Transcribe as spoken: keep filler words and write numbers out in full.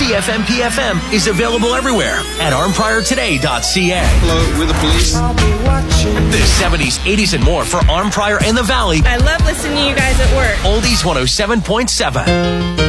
C F M P F M is available everywhere at arm prior today dot c a. Hello, we're the Police. The seventies, eighties, and more for Arm Prior and the Valley. I love listening to you guys at work. Oldies one oh seven point seven.